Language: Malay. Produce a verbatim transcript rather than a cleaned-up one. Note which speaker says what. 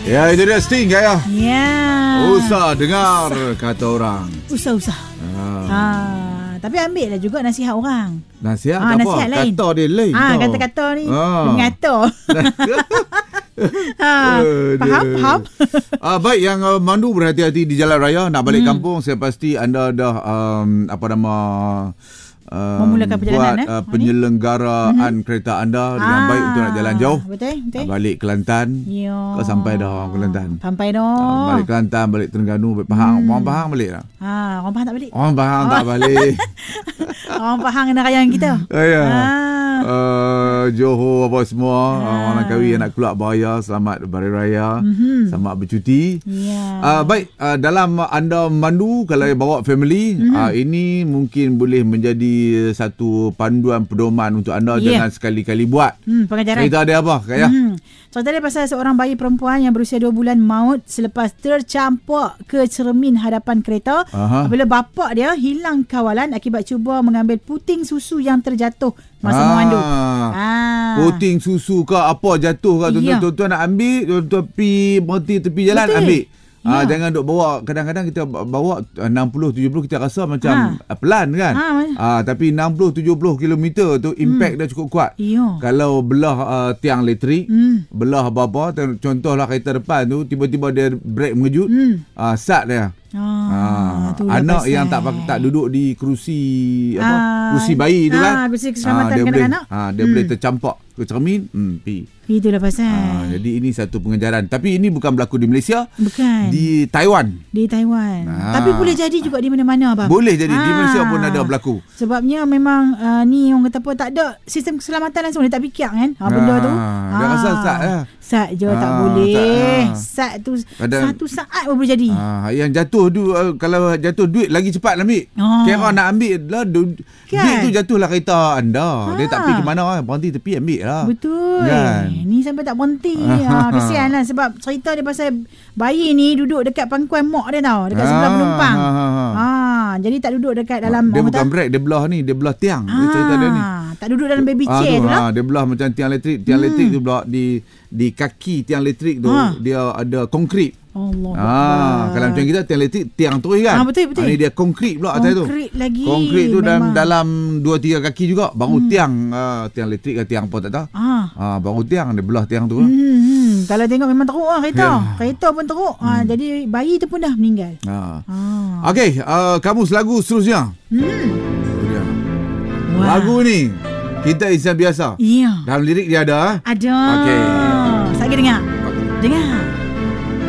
Speaker 1: Ya, itu dia Sting ya.
Speaker 2: Ya.
Speaker 1: Usah dengar kata orang.
Speaker 2: Usah-usah.
Speaker 1: Ah.
Speaker 2: Ha. Tapi ambil lah juga nasihat orang.
Speaker 1: Nasihat
Speaker 2: Ah,
Speaker 1: apa?
Speaker 2: nasihat lain.
Speaker 1: Kata dia lain.
Speaker 2: Ah,
Speaker 1: tau.
Speaker 2: kata-kata ni
Speaker 1: Ah.
Speaker 2: mengata. ha, faham, faham.
Speaker 1: Ah, baik, yang uh, mandu berhati-hati di jalan raya nak balik
Speaker 2: Hmm.
Speaker 1: kampung. Saya pasti anda dah um, apa nama Uh,
Speaker 2: Memulakan perjalanan,
Speaker 1: buat
Speaker 2: eh?
Speaker 1: uh, penyelenggaraan mm-hmm. kereta anda dengan
Speaker 2: Ah,
Speaker 1: baik untuk nak jalan jauh.
Speaker 2: Betul, betul.
Speaker 1: Nak balik Kelantan.
Speaker 2: Ya.
Speaker 1: Kau sampai dah Kelantan.
Speaker 2: Sampai dah.
Speaker 1: Uh, balik Kelantan, balik Terengganu, balik Pahang.
Speaker 2: Hmm.
Speaker 1: Orang Pahang balik tak?
Speaker 2: Ha, orang Pahang tak balik.
Speaker 1: Orang Pahang
Speaker 2: Oh.
Speaker 1: tak balik.
Speaker 2: Orang Pahang kena raya dengan kita.
Speaker 1: Oh, ya.
Speaker 2: Ah.
Speaker 1: Uh, Johor apa semua,
Speaker 2: Ah.
Speaker 1: uh, orang Langkawi yang nak keluar beraya, selamat Hari Raya,
Speaker 2: Mhm.
Speaker 1: selamat bercuti.
Speaker 2: Ya.
Speaker 1: Uh, baik, uh, dalam anda mandu kalau bawa family,
Speaker 2: Mhm.
Speaker 1: uh, ini mungkin boleh menjadi satu panduan pedoman untuk anda.
Speaker 2: Yeah.
Speaker 1: Jangan sekali-kali buat.
Speaker 2: Hmm, pengajaran.
Speaker 1: Cerita dia apa, Kak ya?
Speaker 2: Hmm. So tadi pasal seorang bayi perempuan yang berusia dua bulan maut selepas tercampak ke cermin hadapan kereta.
Speaker 1: Aha.
Speaker 2: Apabila bapa dia hilang kawalan akibat cuba mengambil puting susu yang terjatuh masa
Speaker 1: Ah.
Speaker 2: memandu. Ah.
Speaker 1: Puting susu ke apa jatuh ke, tuan-tuan,
Speaker 2: Ya.
Speaker 1: tuan-tuan nak ambil, tuan-tuan pergi berhenti tepi jalan,
Speaker 2: Betul.
Speaker 1: ambil. Ah,
Speaker 2: Ya.
Speaker 1: jangan duk bawa, kadang-kadang kita bawa enam puluh tujuh puluh kita rasa macam
Speaker 2: Ha.
Speaker 1: pelan kan.
Speaker 2: Ha.
Speaker 1: Ah, tapi enam puluh tujuh puluh kilometer tu impact dia cukup kuat.
Speaker 2: Ya.
Speaker 1: Kalau belah uh, tiang elektrik,
Speaker 2: Hmm.
Speaker 1: belah apa-apa, contohlah kereta depan tu tiba-tiba dia brake mengejut,
Speaker 2: Hmm.
Speaker 1: ah, sat dia.
Speaker 2: Ah,
Speaker 1: Ah,
Speaker 2: itulah
Speaker 1: anak
Speaker 2: pasal.
Speaker 1: yang tak pak- tak duduk di kerusi apa?
Speaker 2: Ah,
Speaker 1: Kerusi bayi tu
Speaker 2: ah,
Speaker 1: kan.
Speaker 2: kerusi keselamatan
Speaker 1: dia
Speaker 2: kanak-kanak.
Speaker 1: Boleh, ah, dia
Speaker 2: Hmm.
Speaker 1: boleh tercampak ke cermin, hmm, pi.
Speaker 2: Itulah pasal.
Speaker 1: Ah, jadi ini satu pengejaran. Tapi ini bukan berlaku di Malaysia,
Speaker 2: Bukan.
Speaker 1: di Taiwan.
Speaker 2: Di Taiwan.
Speaker 1: Ah.
Speaker 2: Tapi boleh jadi juga di mana-mana, Abang.
Speaker 1: Boleh jadi di
Speaker 2: Ah.
Speaker 1: Malaysia pun ada berlaku.
Speaker 2: Sebabnya memang uh, ni orang kata apa, tak ada sistem keselamatan langsung. Dia tak fikir kan ha, benda tu.
Speaker 1: Dia rasa sat lah.
Speaker 2: Sat je tak
Speaker 1: Ah,
Speaker 2: boleh.
Speaker 1: tak, ah.
Speaker 2: Sat tu
Speaker 1: Kadang-
Speaker 2: satu saat pun boleh jadi.
Speaker 1: Ah, yang jatuh tu uh, kalau jatuh duit lagi cepat nak ambil.
Speaker 2: Ah.
Speaker 1: Kira nak ambil lah du,
Speaker 2: Kan?
Speaker 1: duit tu jatuhlah kereta anda. Dia
Speaker 2: Ah.
Speaker 1: tak pergi ke mana, berhenti tepi ambil lah.
Speaker 2: Betul.
Speaker 1: Kan?
Speaker 2: Ni sampai tak berhenti. ha, kesian lah sebab cerita dia pasal bayi ni duduk dekat pangkuan mak dia tau. Dekat sebelah
Speaker 1: Ah,
Speaker 2: penumpang.
Speaker 1: ah, ah, ah.
Speaker 2: Ha, jadi tak duduk dekat dalam
Speaker 1: Dia
Speaker 2: orang
Speaker 1: bukan
Speaker 2: kata-
Speaker 1: brake, dia belah ni, dia belah tiang. Dia
Speaker 2: Ah,
Speaker 1: cerita dia ni.
Speaker 2: tak duduk dalam baby
Speaker 1: Ah,
Speaker 2: chair tu,
Speaker 1: tu,
Speaker 2: lah.
Speaker 1: ah, dia belah macam tiang elektrik. Tiang
Speaker 2: Hmm.
Speaker 1: elektrik tu belah di di kaki tiang elektrik tu
Speaker 2: Ah.
Speaker 1: dia ada konkrit.
Speaker 2: Allah.
Speaker 1: Ah, kalau macam kita tiang elektrik tiang terus kan.
Speaker 2: Ah, betul, betul.
Speaker 1: Ah, ni dia konkrit pula atas tu.
Speaker 2: Konkrit lagi.
Speaker 1: Konkrit tu dalam
Speaker 2: memang.
Speaker 1: dalam dua tiga kaki juga baru hmm. tiang uh, tiang elektrik ke tiang apa tak tahu.
Speaker 2: Ah.
Speaker 1: Ah, baru tiang dia belah tiang tu.
Speaker 2: Hmm, hmm. Kalau tengok memang teruk lah kereta.
Speaker 1: Ya.
Speaker 2: Kereta pun teruk. Hmm. Ha, jadi bayi tu pun dah meninggal.
Speaker 1: Ah.
Speaker 2: Ah.
Speaker 1: Okey, uh, kamu selagu seterusnya.
Speaker 2: Hmm.
Speaker 1: Itu dia.
Speaker 2: Wah.
Speaker 1: Lagu ni kita insan biasa.
Speaker 2: Ya.
Speaker 1: Dalam lirik dia ada.
Speaker 2: Ada.
Speaker 1: Okey.
Speaker 2: Saya dengar. Dengar.